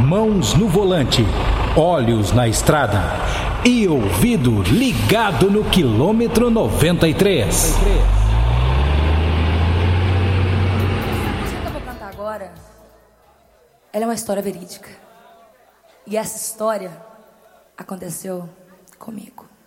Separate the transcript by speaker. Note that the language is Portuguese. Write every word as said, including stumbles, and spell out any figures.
Speaker 1: Mãos no volante, olhos na estrada e ouvido ligado no quilômetro noventa e três.
Speaker 2: A música que eu vou cantar agora, ela é uma história verídica. E essa história aconteceu comigo.